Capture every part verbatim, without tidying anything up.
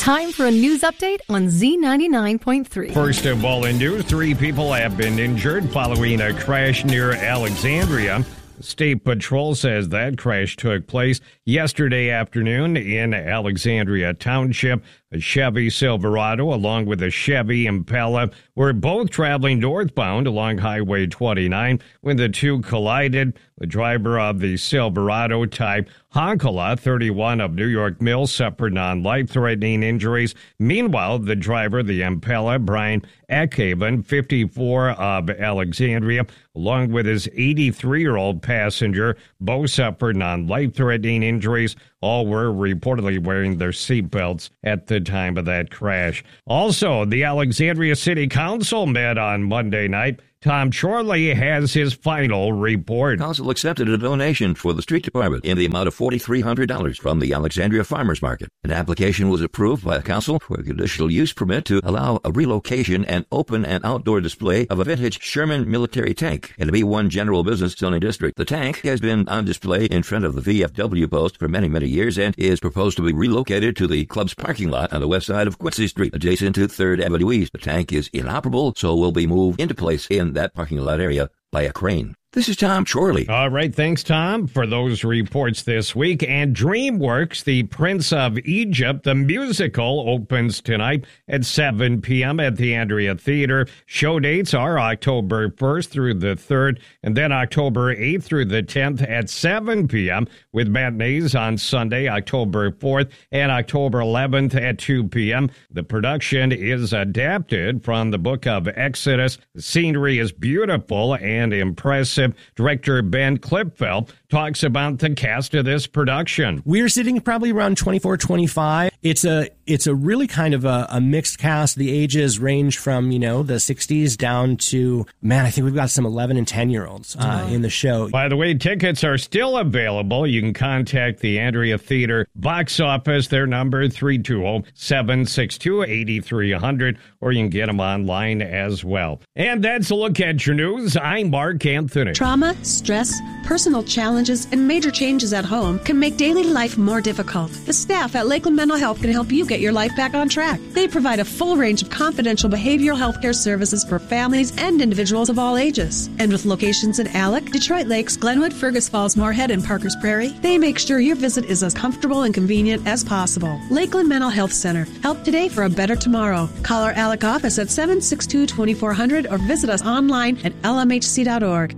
Time for a news update on Z ninety-nine point three. First of all, in news, three people have been injured following a crash near Alexandria. State Patrol says that crash took place yesterday afternoon in Alexandria Township. A Chevy Silverado along with a Chevy Impala were both traveling northbound along Highway twenty-nine when the two collided. The driver of the Silverado type Honkala, thirty-one, of New York Mills, suffered non-life-threatening injuries. Meanwhile, the driver, the Impala, Brian Eckhaven, fifty-four, of Alexandria, along with his eighty-three-year-old passenger, both suffered non-life-threatening injuries. All were reportedly wearing their seatbelts at the time of that crash. Also, the Alexandria City Council met on Monday night. Tom Chorley has his final report. Council accepted a donation for the street department in the amount of four thousand three hundred dollars from the Alexandria Farmers Market. An application was approved by the council for a conditional use permit to allow a relocation and open and outdoor display of a vintage Sherman military tank in the B one General Business Zoning District. The tank has been on display in front of the V F W post for many, many years and is proposed to be relocated to the club's parking lot on the west side of Quincy Street, adjacent to third Avenue East. The tank is inoperable, so will be moved into place in that parking lot area by a crane. This is Tom Chorley. All right, thanks, Tom, for those reports this week. And DreamWorks, The Prince of Egypt, the musical, opens tonight at seven p.m. at the Andrea Theater. Show dates are October first through the third, and then October eighth through the tenth at seven p.m., with matinees on Sunday, October fourth, and October eleventh at two p.m. The production is adapted from the book of Exodus. The scenery is beautiful and impressive. Director Ben Klipfeld talks about the cast of this production. We're sitting probably around twenty-four, twenty-five. It's a it's a really kind of a, a mixed cast. The ages range from, you know, the sixties down to, man, I think we've got some eleven and ten year olds uh, in the show. By the way, tickets are still available. You can contact the Andrea Theater box office. Their number three two zero, seven six two, eight three zero zero, or you can get them online as well. And that's a look at your news. I'm Mark Anthony. Trauma, stress, personal challenges, and major changes at home can make daily life more difficult. The staff at Lakeland Mental Health can help you get your life back on track. They provide a full range of confidential behavioral health care services for families and individuals of all ages. And with locations in Alec, Detroit Lakes, Glenwood, Fergus Falls, Moorhead, and Parkers Prairie, they make sure your visit is as comfortable and convenient as possible. Lakeland Mental Health Center. Help today for a better tomorrow. Call our Alec office at seven six two, two four zero zero or visit us online at L M H C dot org.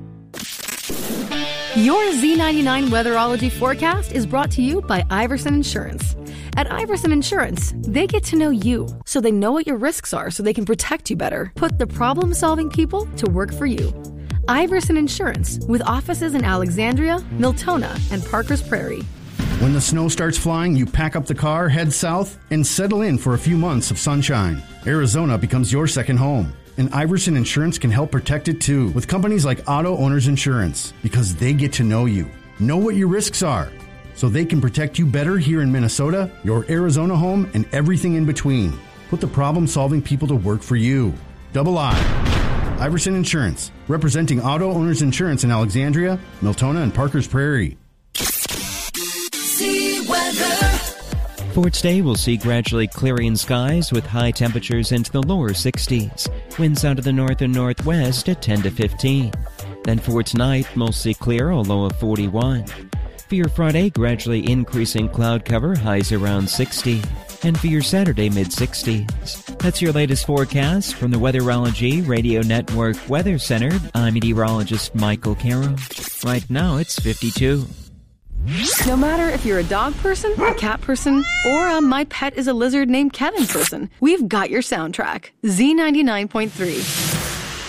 Your Z ninety-nine Weatherology forecast is brought to you by Iverson Insurance. At Iverson Insurance, they get to know you, so they know what your risks are so they can protect you better. Put the problem-solving people to work for you. Iverson Insurance, with offices in Alexandria, Miltona, and Parkers Prairie. When the snow starts flying, you pack up the car, head south, and settle in for a few months of sunshine. Arizona becomes your second home. And Iverson Insurance can help protect it too, with companies like Auto Owners Insurance, because they get to know you, know what your risks are, so they can protect you better here in Minnesota, your Arizona home, and everything in between. Put the problem-solving people to work for you. Double I. Iverson Insurance, representing Auto Owners Insurance in Alexandria, Miltona, and Parkers Prairie. See weather. For today, we'll see gradually clearing skies with high temperatures into the lower sixties. Winds out of the north and northwest at ten to fifteen. Then for tonight, mostly clear, a low of forty-one. For your Friday, gradually increasing cloud cover, highs around sixty. And for your Saturday, mid-sixties. That's your latest forecast from the Weatherology Radio Network Weather Center. I'm meteorologist Michael Caro. Right now, it's fifty-two. No matter if you're a dog person, a cat person, or a my pet is a lizard named Kevin person, we've got your soundtrack. Z ninety-nine point three.